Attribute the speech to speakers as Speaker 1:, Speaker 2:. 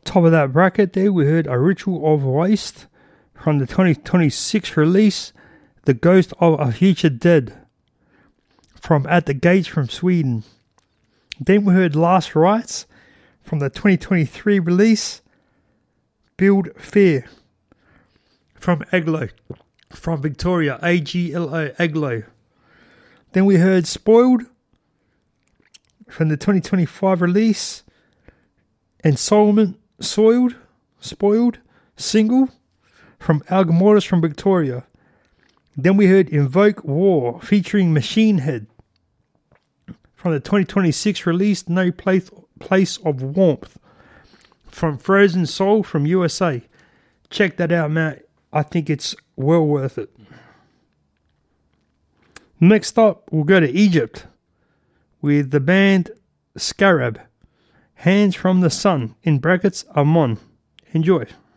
Speaker 1: Top of that bracket there, we heard A Ritual of Waste from the 2026 release, The Ghost of a Future Dead from At the Gates from Sweden. Then we heard Last Rites from the 2023 release, Build Fear from Aglo from Victoria, AGLO, Aglo. Then we heard Spoiled from the 2025 release, and Solomon Spoiled single from Algomortis from Victoria. Then we heard Invoke War featuring Machine Head from the 2026 release, No Place of Warmth from Frozen Soul from USA. Check that out, Matt. I think it's well worth it. Next up, we'll go to Egypt with the band Scarab, Hands from the Sun, in brackets Amon. Enjoy.